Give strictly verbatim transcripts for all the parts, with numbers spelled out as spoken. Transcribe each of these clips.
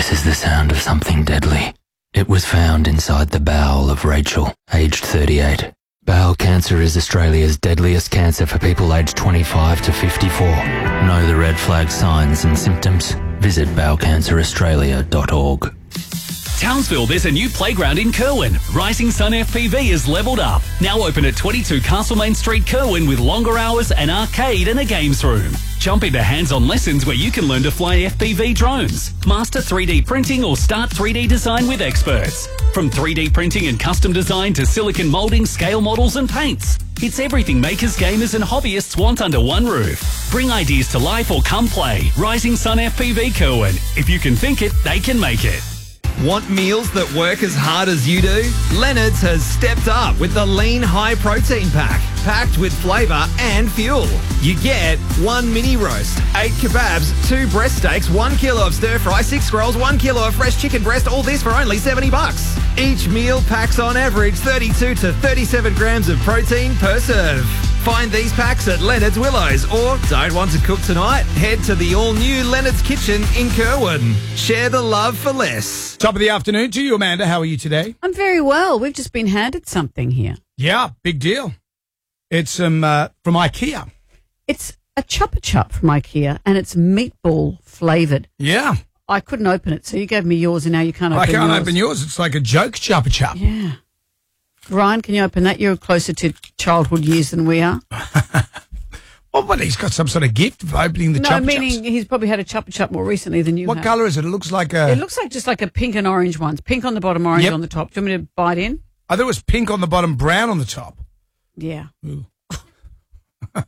This is the sound of something deadly. It was found inside the bowel of Rachel, aged thirty-eight. Bowel cancer is Australia's deadliest cancer for people aged twenty-five to fifty-four. Know the red flag signs and symptoms? Visit bowel cancer australia dot org. Townsville, there's a new playground in Kerwin. Rising Sun F P V is levelled up. Now open at twenty-two Castlemaine Street, Kerwin, with longer hours, an arcade and a games room. Jump into hands-on lessons where you can learn to fly F P V drones, master three D printing or start three D design with experts. From three D printing and custom design to silicon moulding, scale models and paints. It's everything makers, gamers and hobbyists want under one roof. Bring ideas to life or come play. Rising Sun F P V Kerwin. If you can think it, they can make it. Want meals that work as hard as you do? Leonard's has stepped up with the Lean High Protein Pack, packed with flavour and fuel. You get one mini roast, eight kebabs, two breast steaks, one kilo of stir fry, six rolls, one kilo of fresh chicken breast, all this for only seventy bucks. Each meal packs on average thirty-two to thirty-seven grams of protein per serve. Find these packs at Leonard's Willows, or don't want to cook tonight? Head to the all-new Leonard's Kitchen in Kerwin. Share the love for less. Top of the afternoon to you, Amanda. How are you today? I'm very well. We've just been handed something here. Yeah, big deal. It's um, uh, from IKEA. It's a Chupa Chup from IKEA, and it's meatball flavoured. Yeah. I couldn't open it, so you gave me yours, and now you can't open I yours. can't open yours. It's like a joke Chupa Chup. Yeah. Ryan, can you open that? You're closer to childhood years than we are. Well, but he's got some sort of gift for opening the no, Chupa Chups. meaning he's probably had a Chupa Chup more recently than you What have. colour is it? It looks like a... It looks like just like a pink and orange one. Pink on the bottom, orange Yep. on the top. Do you want me to bite in? I thought it was pink on the bottom, brown on the top. Yeah. Are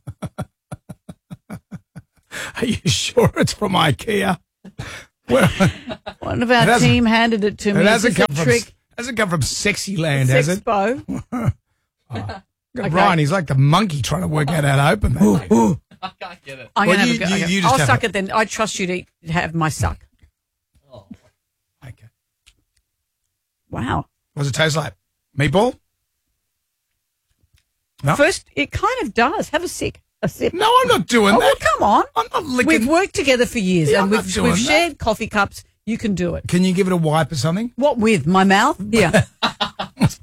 you sure it's from IKEA? Well, One of our team handed it to me. it hasn't It's a come from trick. hasn't come from Sexy Land, has it? Sexpo. Oh. Okay. Brian, he's like the monkey trying to work out how to open that. Ooh, ooh. I can't get it. I'm Well, gonna you- have a go. you- Okay. you just I'll have suck it. it then. I trust you to have my suck. Okay. Wow. What does it taste like? Meatball? No? First, it kind of does. Have a sick. A sip. No, I'm not doing Oh, that. well, come on. I'm not licking. We've worked together for years, Yeah, and I'm not we've, doing we've that. shared coffee cups. You can do it. Can you give it a wipe or something? What with? My mouth? Yeah.